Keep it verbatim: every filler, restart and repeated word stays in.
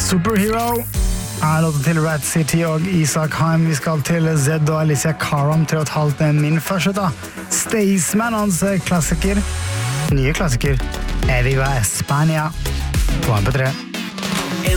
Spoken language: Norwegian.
Superhero. Jeg låter til Rat City og Isak Haim. Vi skal til Zed og Alicia Karam, tre og et halvt min første da. Staysman, hans klassiker. Nye klassiker. Eviva Espania på M P tre.